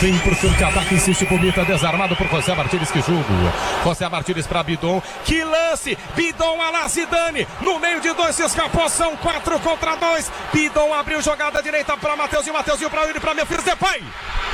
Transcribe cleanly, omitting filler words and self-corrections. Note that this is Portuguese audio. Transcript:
Vem por cima de ataque, insiste bonita, desarmado por José Martínez, que jogo. José Martínez para Bidon, que lance, Bidon a la Zidane, no meio de dois se escapou, são 4 contra 2. Bidon abriu jogada direita para Mateuzinho, Mateuzinho para ele, para Memphis Depay.